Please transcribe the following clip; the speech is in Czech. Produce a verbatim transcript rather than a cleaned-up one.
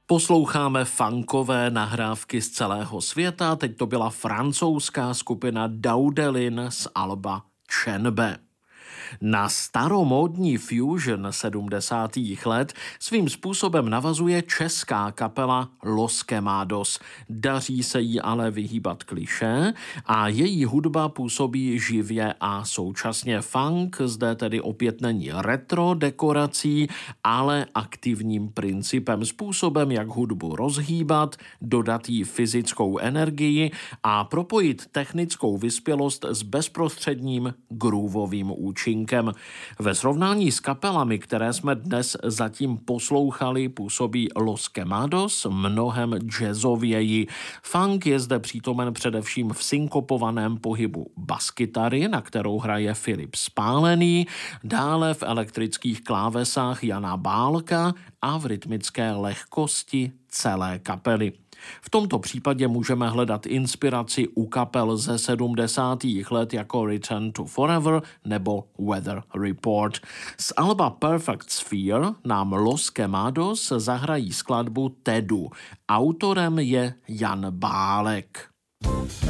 Posloucháme funkové nahrávky z celého světa, teď to byla francouzská skupina Daudelin z alba Čenbe. Na staromódní fusion sedmdesátých let svým způsobem navazuje česká kapela Los Quemados. Daří se jí ale vyhýbat klišé a její hudba působí živě a současně. Funk zde tedy opět není retro dekorací, ale aktivním principem, způsobem, jak hudbu rozhýbat, dodat jí fyzickou energii a propojit technickou vyspělost s bezprostředním groovovým účinkem. Ve srovnání s kapelami, které jsme dnes zatím poslouchali, působí Los Quemados mnohem jazzověji. Funk je zde přítomen především v synkopovaném pohybu baskytary, na kterou hraje Filip Spálený, dále v elektrických klávesách Jana Bálka a v rytmické lehkosti celé kapely. V tomto případě můžeme hledat inspiraci u kapel ze sedmdesátých let jako Return to Forever nebo Weather Report. Z alba Perfect Sphere nám Los Quemados zahrají skladbu Tedu. Autorem je Jan Bálek.